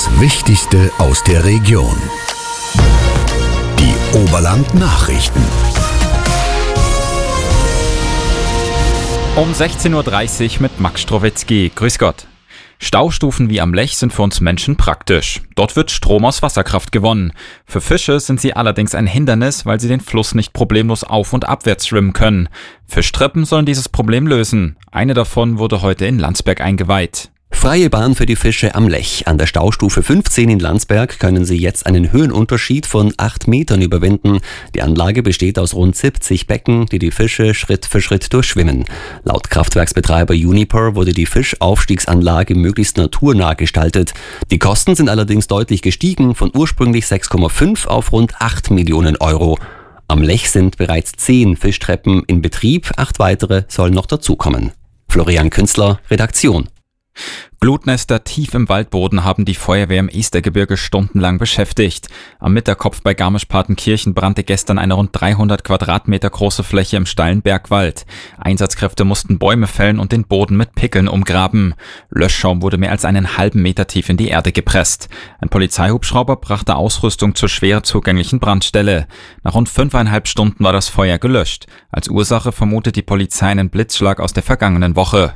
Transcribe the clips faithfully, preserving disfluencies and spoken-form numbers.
Das Wichtigste aus der Region. Die Oberland-Nachrichten. Um sechzehn Uhr dreißig mit Max Strowitzki. Grüß Gott. Staustufen wie am Lech sind für uns Menschen praktisch. Dort wird Strom aus Wasserkraft gewonnen. Für Fische sind sie allerdings ein Hindernis, weil sie den Fluss nicht problemlos auf- und abwärts schwimmen können. Fischtreppen sollen dieses Problem lösen. Eine davon wurde heute in Landsberg eingeweiht. Freie Bahn für die Fische am Lech. An der Staustufe fünfzehn in Landsberg können sie jetzt einen Höhenunterschied von acht Metern überwinden. Die Anlage besteht aus rund siebzig Becken, die die Fische Schritt für Schritt durchschwimmen. Laut Kraftwerksbetreiber Uniper wurde die Fischaufstiegsanlage möglichst naturnah gestaltet. Die Kosten sind allerdings deutlich gestiegen, von ursprünglich sechs Komma fünf auf rund acht Millionen Euro. Am Lech sind bereits zehn Fischtreppen in Betrieb, acht weitere sollen noch dazukommen. Florian Künstler, Redaktion. Glutnester tief im Waldboden haben die Feuerwehr im Estergebirge stundenlang beschäftigt. Am Mitterkopf bei Garmisch-Partenkirchen brannte gestern eine rund dreihundert Quadratmeter große Fläche im steilen Bergwald. Einsatzkräfte mussten Bäume fällen und den Boden mit Pickeln umgraben. Löschschaum wurde mehr als einen halben Meter tief in die Erde gepresst. Ein Polizeihubschrauber brachte Ausrüstung zur schwer zugänglichen Brandstelle. Nach rund fünfeinhalb Stunden war das Feuer gelöscht. Als Ursache vermutet die Polizei einen Blitzschlag aus der vergangenen Woche.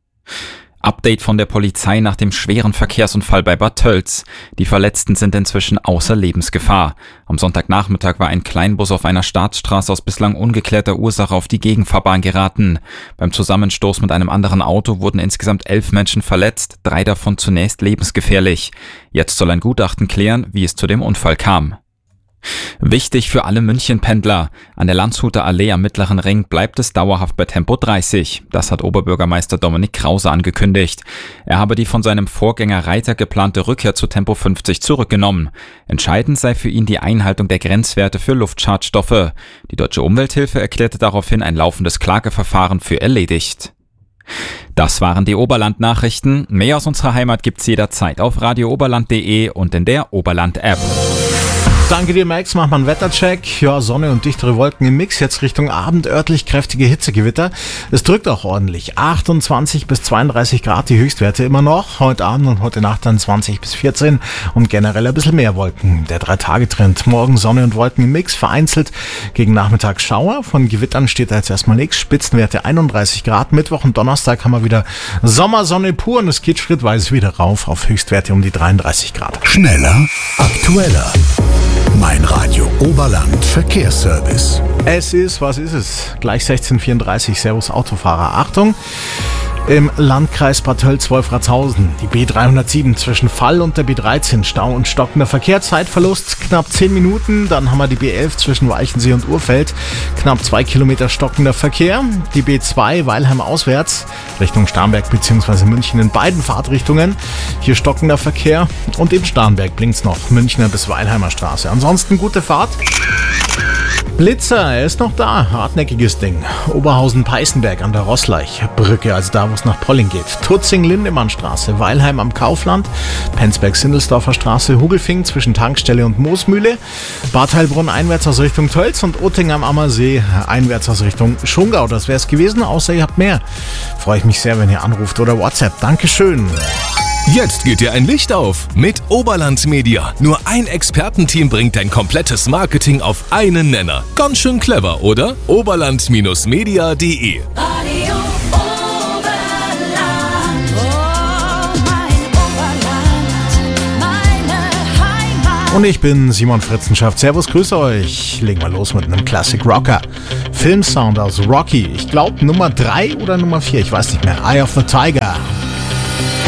Update von der Polizei nach dem schweren Verkehrsunfall bei Bad Tölz. Die Verletzten sind inzwischen außer Lebensgefahr. Am Sonntagnachmittag war ein Kleinbus auf einer Staatsstraße aus bislang ungeklärter Ursache auf die Gegenfahrbahn geraten. Beim Zusammenstoß mit einem anderen Auto wurden insgesamt elf Menschen verletzt, drei davon zunächst lebensgefährlich. Jetzt soll ein Gutachten klären, wie es zu dem Unfall kam. Wichtig für alle München-Pendler. An der Landshuter Allee am Mittleren Ring bleibt es dauerhaft bei Tempo dreißig. Das hat Oberbürgermeister Dominik Krause angekündigt. Er habe die von seinem Vorgänger Reiter geplante Rückkehr zu Tempo fünfzig zurückgenommen. Entscheidend sei für ihn die Einhaltung der Grenzwerte für Luftschadstoffe. Die Deutsche Umwelthilfe erklärte daraufhin ein laufendes Klageverfahren für erledigt. Das waren die Oberland-Nachrichten. Mehr aus unserer Heimat gibt's jederzeit auf radio oberland punkt de und in der Oberland-App. Danke dir, Max. Mach mal einen Wettercheck. Ja, Sonne und dichtere Wolken im Mix. Jetzt Richtung Abend örtlich kräftige Hitzegewitter. Es drückt auch ordentlich. achtundzwanzig bis zweiunddreißig Grad die Höchstwerte immer noch. Heute Abend und heute Nacht dann zwanzig bis vierzehn und generell ein bisschen mehr Wolken. Der Drei-Tage-Trend. Morgen Sonne und Wolken im Mix. Vereinzelt gegen Nachmittag Schauer. Von Gewittern steht da jetzt erstmal nichts. Spitzenwerte einunddreißig Grad. Mittwoch und Donnerstag haben wir wieder Sommersonne pur und es geht schrittweise wieder rauf auf Höchstwerte um die dreiunddreißig Grad. Schneller, aktueller. Mein Radio Oberland Verkehrsservice. Es ist, was ist es? Gleich sechzehn Uhr vierunddreißig. Servus Autofahrer. Achtung! Im Landkreis Bad Tölz-Wolfratshausen, die B dreihundertsieben zwischen Fall und der B dreizehn, Stau und stockender Verkehr, Zeitverlust knapp zehn Minuten, dann haben wir die B elf zwischen Walchensee und Urfeld, knapp zwei Kilometer stockender Verkehr, die B zwei Weilheim auswärts, Richtung Starnberg bzw. München in beiden Fahrtrichtungen, hier stockender Verkehr und in Starnberg blinkt's noch, Münchner bis Weilheimer Straße. Ansonsten gute Fahrt. Blitzer, er ist noch da, hartnäckiges Ding. Oberhausen-Peißenberg an der Roßleich-Brücke, also da, wo es nach Polling geht. Tutzing-Lindemann-Straße, Weilheim am Kaufland, Penzberg-Sindelsdorfer Straße, Hugelfing zwischen Tankstelle und Moosmühle, Bad Heilbrunn einwärts aus Richtung Tölz und Otting am Ammersee einwärts aus Richtung Schongau. Das wäre es gewesen, außer ihr habt mehr. Freue ich mich sehr, wenn ihr anruft oder WhatsApp. Dankeschön. Jetzt geht dir ein Licht auf mit Oberland Media. Nur ein Expertenteam bringt dein komplettes Marketing auf einen Nenner. Ganz schön clever, oder? oberland Media punkt de Radio Oberland, oh mein Oberland, meine Heimat. Und ich bin Simon Fritzenschaft. Servus, grüße euch. Legen wir los mit einem Classic Rocker. Filmsound aus Rocky. Ich glaube Nummer drei oder Nummer vier, ich weiß nicht mehr. Eye of the Tiger.